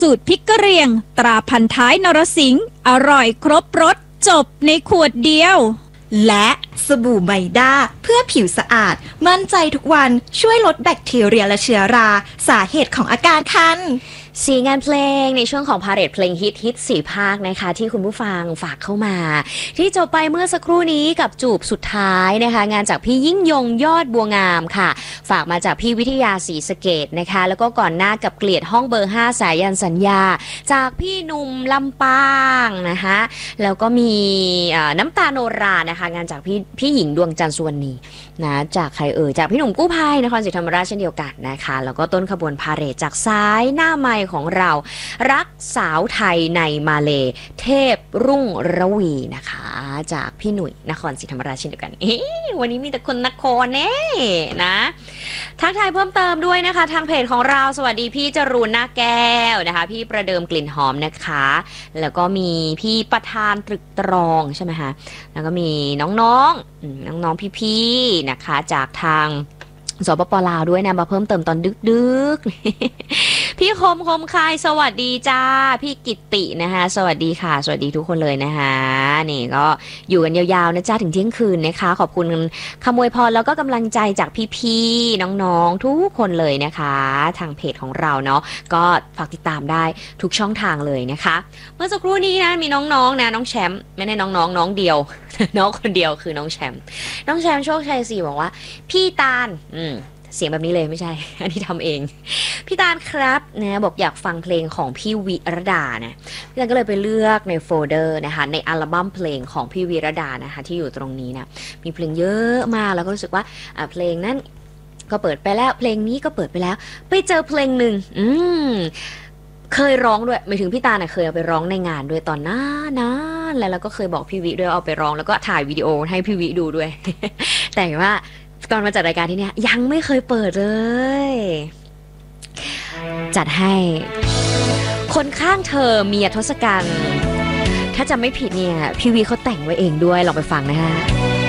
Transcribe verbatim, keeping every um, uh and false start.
สูตรพริกกะเหรี่ยงตราพันท้ายนรสิงห์อร่อยครบรสจบในขวดเดียวและสบู่ไมด้าเพื่อผิวสะอาดมั่นใจทุกวันช่วยลดแบคทีเรียและเชื้อราสาเหตุของอาการคันสีงานเพลงในช่วงของพาเหรดเพลงฮิตฮิตสี่ภาคนะคะที่คุณผู้ฟังฝากเข้ามาที่จบไปเมื่อสักครู่นี้กับจูบสุดท้ายนะคะงานจากพี่ยิ่งยงยอดบัวงามค่ะฝากมาจากพี่วิทยาศรีสะเกษนะคะแล้วก็ก่อนหน้ากับเกลียดห้องเบอร์ห้าสายยันสัญญาจากพี่หนุ่มลำปางนะคะแล้วก็มีน้ำตาโนรานะคะงานจากพี่พี่หญิงดวงจันทร์สุวรรณีนะจากใครเอ่ยจากพี่หนุ่มกู้ภัยนครศรีธรรมราชเช่นเดียวกันนะคะแล้วก็ต้นขบวนพาเหรดจากซ้ายหน้าไมค์ของเรารักสาวไทยในมาเลเทพรุ่งระวีนะคะจากพี่หนุ่ยนครศรีธรรมราชเช่นเดียวกันเอ๊ะวันนี้มีแต่คนนครแน่นะทักทายเพิ่มเติมด้วยนะคะทางเพจของเราสวัสดีพี่จรูนหน้าแก้วนะคะพี่ประเดิมกลิ่นหอมนะคะแล้วก็มีพี่ประธานตรึกตรองใช่ไหมคะแล้วก็มีน้องๆน้องๆพี่ๆนะคะจากทางสปป.ลาวด้วยนะมาเพิ่มเติมตอนดึกๆพี่คมคมคายสวัสดีจ้าพี่กิตตินะคะสวัสดีค่ะสวัสดีทุกคนเลยนะคะนี่ก็อยู่กันยาวๆนะจ้าถึงเที่ยงคืนนะคะขอบคุณคำอวยพรแล้วก็กำลังใจจากพี่ๆน้องๆทุกคนเลยนะคะทางเพจของเราเนาะก็ฝากติดตามได้ทุกช่องทางเลยนะคะเมื่อสักครู่นี้นะมีน้องๆนะน้องแชมป์ไม่ได้น้องๆน้องเดียวน้องคนเดียวคือน้องแชมป์น้องแชมป์โชคชัยศรีบอกว่าพี่ตาลอืมเสียงแบบนี้เลยไม่ใช่อันนี้ทำเองพี่ตาลครับนะบอกอยากฟังเพลงของพี่วิรดานะพี่ตาลก็เลยไปเลือกในโฟลเดอร์นะคะในอัลบั้มเพลงของพี่วิรดานะคะที่อยู่ตรงนี้นะมีเพลงเยอะมากแล้วก็รู้สึกว่าเพลงนั้นก็เปิดไปแล้วเพลงนี้ก็เปิดไปแล้วไปเจอเพลงหนึ่งอืมเคยร้องด้วยหมายถึงพี่ตาลเคยเอาไปร้องในงานด้วยตอนหน้านะแล้วเราก็เคยบอกพี่วิด้วยเอาไปร้องแล้วก็ถ่ายวิดีโอให้พี่วิดูด้วย แต่ว่าตอนมาจัดรายการที่เนี่ยยังไม่เคยเปิดเลยจัดให้คนข้างเธอเมียทศกัณฐ์ถ้าจำไม่ผิดเนี่ยพี่วีเขาแต่งไว้เองด้วยลองไปฟังนะคะ